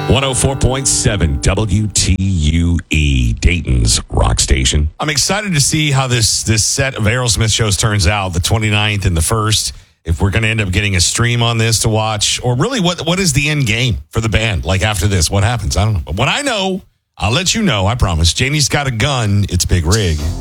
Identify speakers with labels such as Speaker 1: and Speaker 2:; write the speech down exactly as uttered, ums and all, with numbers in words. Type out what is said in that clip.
Speaker 1: one oh four point seven W T U E, Dayton's rock station.
Speaker 2: I'm excited to see how this this set of Aerosmith shows turns out, the twenty-ninth and the first. If we're going to end up getting a stream on this to watch, or really what what is the end game for the band? Like after this, what happens? I don't know. But when I know, I'll let you know, I promise. Janie's got a gun. It's Big Rig.